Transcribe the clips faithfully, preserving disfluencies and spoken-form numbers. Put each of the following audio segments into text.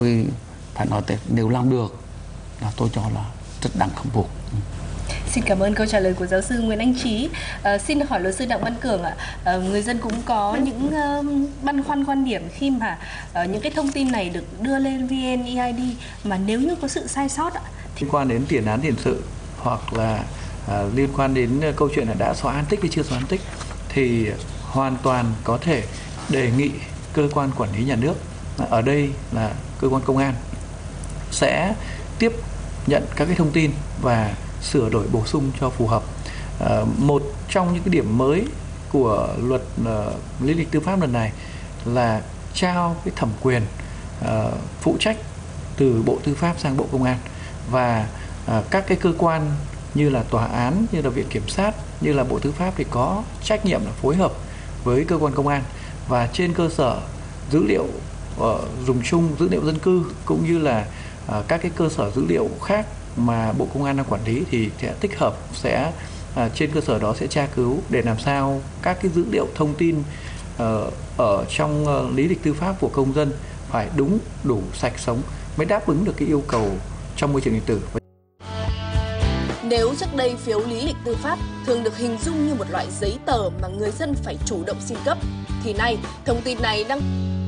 Tôi phải nói thế, nếu làm được là tôi cho là rất đáng khâm phục. Xin cảm ơn câu trả lời của giáo sư Nguyễn Anh Trí. À, xin hỏi luật sư Đặng Văn Cường ạ, à, người dân cũng có những uh, băn khoăn quan điểm khi mà uh, những cái thông tin này được đưa lên vê en e i đê mà nếu như có sự sai sót ạ, thì... liên quan đến tiền án tiền sự hoặc là à, liên quan đến uh, câu chuyện là đã xóa án tích hay chưa xóa án tích thì hoàn toàn có thể đề nghị cơ quan quản lý nhà nước, ở đây là cơ quan công an, sẽ tiếp nhận các cái thông tin và sửa đổi bổ sung cho phù hợp. À, một trong những cái điểm mới của luật uh, lý lịch tư pháp lần này là trao cái thẩm quyền uh, phụ trách từ Bộ Tư pháp sang Bộ Công an, và uh, các cái cơ quan như là tòa án, như là viện kiểm sát, như là Bộ Tư pháp thì có trách nhiệm là phối hợp với cơ quan công an, và trên cơ sở dữ liệu uh, dùng chung, dữ liệu dân cư cũng như là uh, các cái cơ sở dữ liệu khác mà Bộ Công an đang quản lý thì sẽ tích hợp, sẽ à, trên cơ sở đó sẽ tra cứu để làm sao các cái dữ liệu thông tin uh, ở trong uh, lý lịch tư pháp của công dân phải đúng, đủ, sạch, sống mới đáp ứng được cái yêu cầu trong môi trường điện tử. Nếu trước đây phiếu lý lịch tư pháp thường được hình dung như một loại giấy tờ mà người dân phải chủ động xin cấp, thì nay thông tin này đang...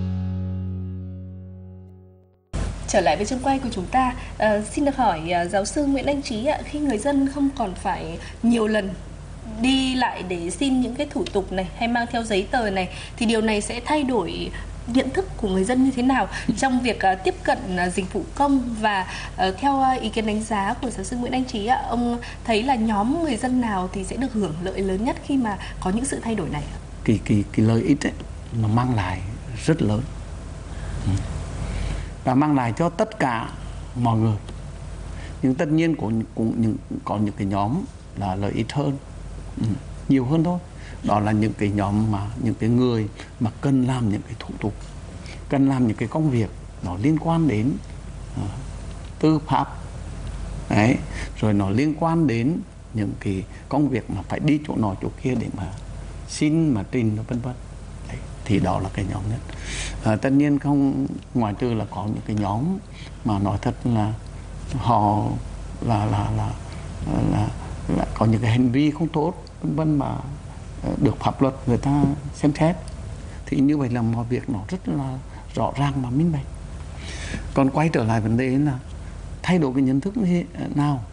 Trở lại với trường quay của chúng ta, uh, xin được hỏi uh, giáo sư Nguyễn Anh Trí ạ, khi người dân không còn phải nhiều lần đi lại để xin những cái thủ tục này hay mang theo giấy tờ này, thì điều này sẽ thay đổi nhận thức của người dân như thế nào trong việc uh, tiếp cận uh, dịch vụ công, và uh, theo uh, ý kiến đánh giá của giáo sư Nguyễn Anh Trí ạ, ông thấy là nhóm người dân nào thì sẽ được hưởng lợi lớn nhất khi mà có những sự thay đổi này? Cái, cái, cái lợi ích ấy, nó mang lại rất lớn. Ừ. Và mang lại cho tất cả mọi người. Nhưng tất nhiên cũng, cũng những, có những cái nhóm là lợi ích hơn, ừ, nhiều hơn thôi. Đó là những cái nhóm mà những cái người mà cần làm những cái thủ tục, cần làm những cái công việc nó liên quan đến uh, tư pháp. Đấy. Rồi nó liên quan đến những cái công việc mà phải đi chỗ nọ chỗ kia để mà xin mà trình vân vân. Thì đó là cái nhóm nhất. À, tất nhiên không ngoại trừ là có những cái nhóm mà nói thật là họ là là là là, là có những cái hành vi không tốt vân vân mà được pháp luật người ta xem xét, thì như vậy là mọi việc nó rất là rõ ràng mà minh bạch. Còn quay trở lại vấn đề là thay đổi cái nhận thức như thế nào,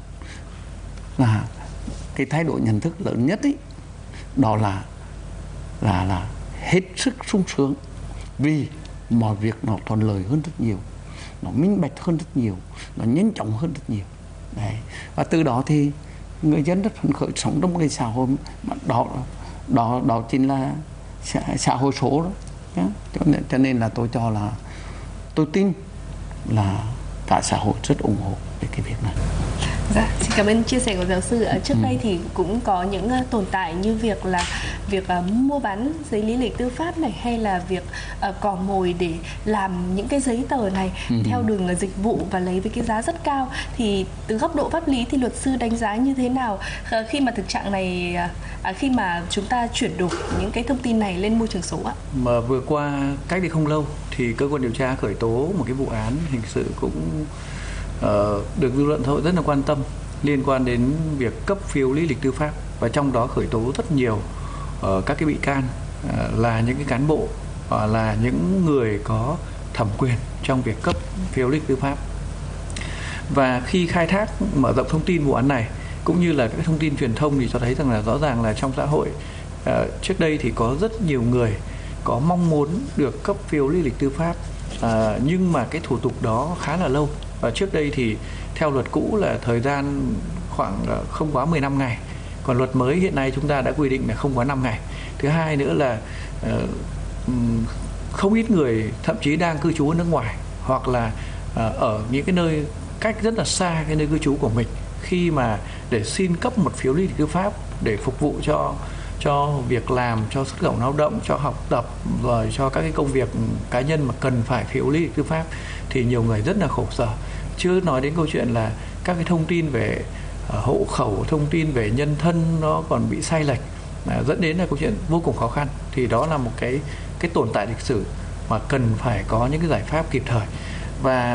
là cái thay đổi nhận thức lớn nhất ấy, đó là là là hết sức sung sướng, vì mọi việc nó thuận lợi hơn rất nhiều, nó minh bạch hơn rất nhiều, nó nhanh chóng hơn rất nhiều. Đấy. Và từ đó thì người dân rất phấn khởi sống trong cái xã hội đó, đó, đó chính là xã, xã hội số đó. Cho nên, cho nên là tôi cho là tôi tin là cả xã hội rất ủng hộ về cái việc này. Dạ, xin cảm ơn chia sẻ của giáo sư. Trước ừ. đây thì cũng có những uh, tồn tại như việc là việc uh, mua bán giấy lý lịch tư pháp này, hay là việc uh, cò mồi để làm những cái giấy tờ này ừ. theo đường uh, dịch vụ và lấy với cái giá rất cao. Thì từ góc độ pháp lý thì luật sư đánh giá như thế nào uh, khi mà thực trạng này, uh, khi mà chúng ta chuyển đổi những cái thông tin này lên môi trường số ạ? Mà vừa qua cách đây không lâu thì cơ quan điều tra khởi tố một cái vụ án hình sự cũng Uh, được dư luận xã hội rất là quan tâm, liên quan đến việc cấp phiếu lý lịch tư pháp, và trong đó khởi tố rất nhiều uh, các cái bị can uh, là những cái cán bộ, uh, là những người có thẩm quyền trong việc cấp phiếu lý lịch tư pháp. Và khi khai thác mở rộng thông tin vụ án này cũng như là các thông tin truyền thông thì cho thấy rằng là rõ ràng là trong xã hội uh, trước đây thì có rất nhiều người có mong muốn được cấp phiếu lý lịch tư pháp, uh, nhưng mà cái thủ tục đó khá là lâu. Và trước đây thì theo luật cũ là thời gian khoảng không quá mười lăm ngày. Còn luật mới hiện nay chúng ta đã quy định là không quá năm ngày. Thứ hai nữa là uh, không ít người thậm chí đang cư trú ở nước ngoài, hoặc là uh, ở những cái nơi cách rất là xa cái nơi cư trú của mình, khi mà để xin cấp một phiếu lý lịch tư pháp để phục vụ cho cho việc làm, cho xuất khẩu lao động, cho học tập, rồi cho các cái công việc cá nhân mà cần phải phiếu lý lịch tư pháp, thì nhiều người rất là khổ sở. Chưa nói đến câu chuyện là các cái thông tin về uh, hộ khẩu, thông tin về nhân thân nó còn bị sai lệch, uh, dẫn đến là câu chuyện vô cùng khó khăn. Thì đó là một cái cái tồn tại lịch sử mà cần phải có những cái giải pháp kịp thời. Và